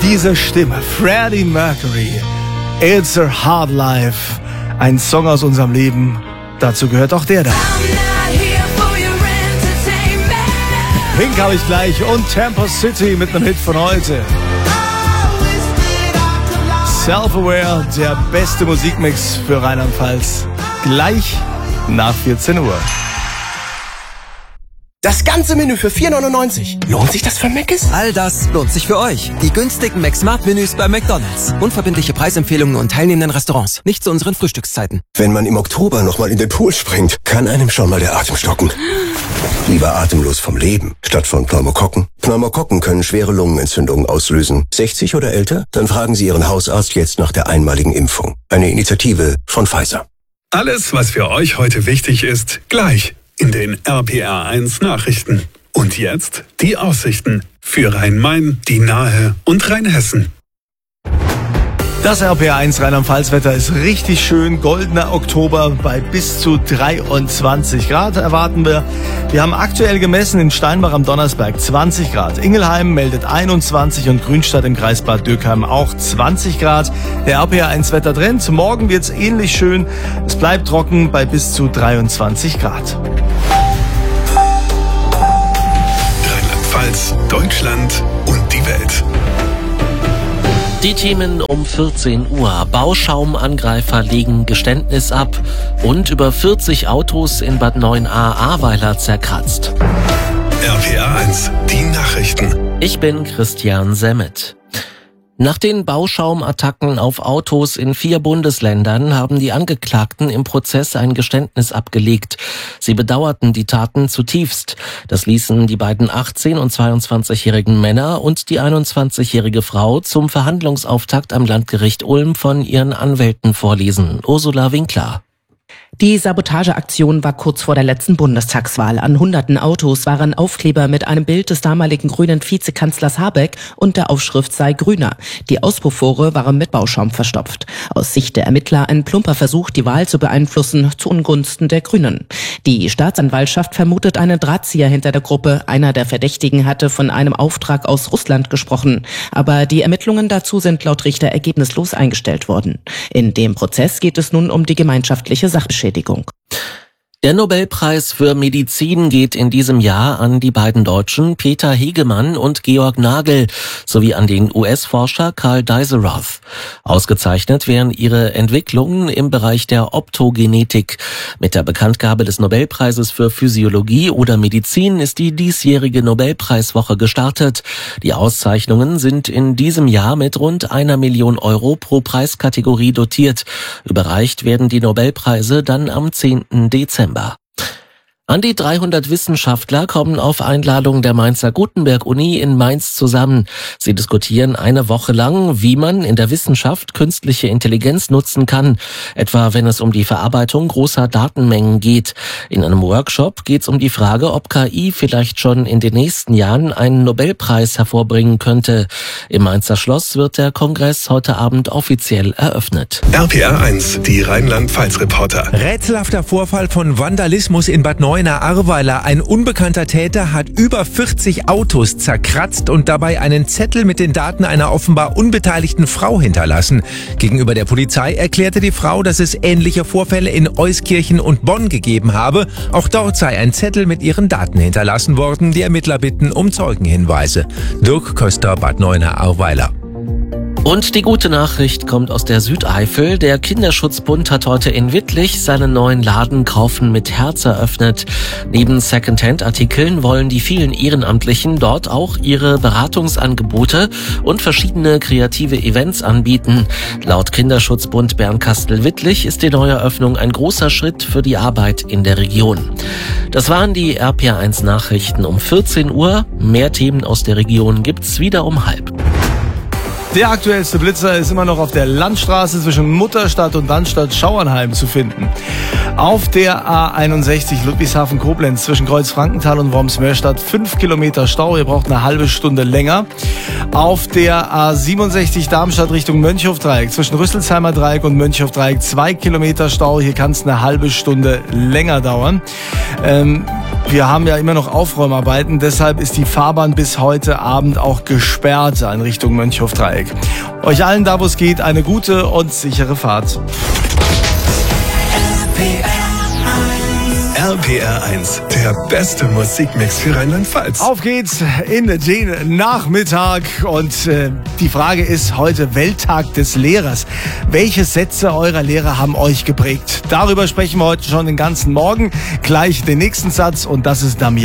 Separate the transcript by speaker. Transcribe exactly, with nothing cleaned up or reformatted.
Speaker 1: Diese Stimme, Freddie Mercury, It's a Hard Life, ein Song aus unserem Leben. Dazu gehört auch der da. Pink habe ich gleich und Tampa City mit einem Hit von heute. Self-Aware, der beste Musikmix für Rheinland-Pfalz. Gleich nach vierzehn Uhr.
Speaker 2: Das ganze Menü für vier neunundneunzig. Lohnt sich das für Mc's?
Speaker 3: All das lohnt sich für euch. Die günstigen McSmart-Menüs bei McDonald's. Unverbindliche Preisempfehlungen und teilnehmenden Restaurants. Nicht zu unseren Frühstückszeiten.
Speaker 2: Wenn man im Oktober nochmal in den Pool springt, kann einem schon mal der Atem stocken. Lieber atemlos vom Leben, statt von Pneumokokken. Pneumokokken können schwere Lungenentzündungen auslösen. sechzig oder älter? Dann fragen Sie Ihren Hausarzt jetzt nach der einmaligen Impfung. Eine Initiative von Pfizer.
Speaker 4: Alles, was für euch heute wichtig ist, gleich in den R P R eins Nachrichten. Und jetzt die Aussichten für Rhein-Main, die Nahe und Rheinhessen.
Speaker 1: Das R P R eins Rheinland-Pfalz-Wetter ist richtig schön. Goldener Oktober bei bis zu dreiundzwanzig Grad erwarten wir. Wir haben aktuell gemessen in Steinbach am Donnersberg zwanzig Grad. Ingelheim meldet einundzwanzig und Grünstadt im Kreis Bad Dürkheim auch zwanzig Grad. Der R P R eins Wettertrend. Morgen wird's ähnlich schön. Es bleibt trocken bei bis zu dreiundzwanzig Grad.
Speaker 4: Rheinland-Pfalz, Deutschland und die Welt.
Speaker 5: Die Themen um vierzehn Uhr. Bauschaumanangreifer legen Geständnis ab und über vierzig Autos in Bad Neuenahr-Ahrweiler zerkratzt.
Speaker 4: R P R eins, die Nachrichten.
Speaker 5: Ich bin Christian Semmet. Nach den Bauschaumattacken auf Autos in vier Bundesländern haben die Angeklagten im Prozess ein Geständnis abgelegt. Sie bedauerten die Taten zutiefst. Das ließen die beiden achtzehn- und zweiundzwanzigjährigen Männer und die einundzwanzigjährige Frau zum Verhandlungsauftakt am Landgericht Ulm von ihren Anwälten vorlesen. Ursula Winkler.
Speaker 6: Die Sabotageaktion war kurz vor der letzten Bundestagswahl. An hunderten Autos waren Aufkleber mit einem Bild des damaligen grünen Vizekanzlers Habeck und der Aufschrift sei grüner. Die Auspuffrohre waren mit Bauschaum verstopft. Aus Sicht der Ermittler ein plumper Versuch, die Wahl zu beeinflussen, zu Ungunsten der Grünen. Die Staatsanwaltschaft vermutet einen Drahtzieher hinter der Gruppe. Einer der Verdächtigen hatte von einem Auftrag aus Russland gesprochen. Aber die Ermittlungen dazu sind laut Richter ergebnislos eingestellt worden. In dem Prozess geht es nun um die gemeinschaftliche Sachbeschädigung.
Speaker 5: Der Nobelpreis für Medizin geht in diesem Jahr an die beiden Deutschen Peter Hegemann und Georg Nagel sowie an den U S-Forscher Karl Deisseroth. Ausgezeichnet werden ihre Entwicklungen im Bereich der Optogenetik. Mit der Bekanntgabe des Nobelpreises für Physiologie oder Medizin ist die diesjährige Nobelpreiswoche gestartet. Die Auszeichnungen sind in diesem Jahr mit rund einer Million Euro pro Preiskategorie dotiert. Überreicht werden die Nobelpreise dann am zehnten Dezember. An die dreihundert Wissenschaftler kommen auf Einladung der Mainzer Gutenberg-Uni in Mainz zusammen. Sie diskutieren eine Woche lang, wie man in der Wissenschaft künstliche Intelligenz nutzen kann, etwa wenn es um die Verarbeitung großer Datenmengen geht. In einem Workshop geht es um die Frage, ob K I vielleicht schon in den nächsten Jahren einen Nobelpreis hervorbringen könnte. Im Mainzer Schloss wird der Kongress heute Abend offiziell eröffnet.
Speaker 4: R P R eins, die Rheinland-Pfalz-Reporter.
Speaker 7: Rätselhafter Vorfall von Vandalismus in Bad Neuenahr-Ahrweiler. Ein unbekannter Täter hat über vierzig Autos zerkratzt und dabei einen Zettel mit den Daten einer offenbar unbeteiligten Frau hinterlassen. Gegenüber der Polizei erklärte die Frau, dass es ähnliche Vorfälle in Euskirchen und Bonn gegeben habe. Auch dort sei ein Zettel mit ihren Daten hinterlassen worden. Die Ermittler bitten um Zeugenhinweise. Dirk Köster, Bad Neuenahr-Ahrweiler.
Speaker 5: Und die gute Nachricht kommt aus der Südeifel. Der Kinderschutzbund hat heute in Wittlich seinen neuen Laden Kaufen mit Herz eröffnet. Neben Secondhand-Artikeln wollen die vielen Ehrenamtlichen dort auch ihre Beratungsangebote und verschiedene kreative Events anbieten. Laut Kinderschutzbund Bernkastel-Wittlich ist die Neueröffnung ein großer Schritt für die Arbeit in der Region. Das waren die R P R eins Nachrichten um vierzehn Uhr. Mehr Themen aus der Region gibt's wieder um halb.
Speaker 1: Der aktuellste Blitzer ist immer noch auf der Landstraße zwischen Mutterstadt und Landstadt-Schauernheim zu finden. Auf der A einundsechzig Ludwigshafen-Koblenz zwischen Kreuz-Frankenthal und Worms-Mörstadt fünf Kilometer Stau. Ihr braucht eine halbe Stunde länger. Auf der A siebenundsechzig Darmstadt Richtung Mönchhof-Dreieck zwischen Rüsselsheimer Dreieck und Mönchhof-Dreieck zwei Kilometer Stau. Hier kann es eine halbe Stunde länger dauern. Ähm, Wir haben ja immer noch Aufräumarbeiten, deshalb ist die Fahrbahn bis heute Abend auch gesperrt in Richtung Mönchhof-Dreieck. Euch allen da, wo es geht, eine gute und sichere Fahrt.
Speaker 4: R P R eins, der beste Musikmix für Rheinland-Pfalz.
Speaker 1: Auf geht's in den Nachmittag und äh, die Frage ist heute Welttag des Lehrers. Welche Sätze eurer Lehrer haben euch geprägt? Darüber sprechen wir heute schon den ganzen Morgen. Gleich den nächsten Satz und das ist Damian.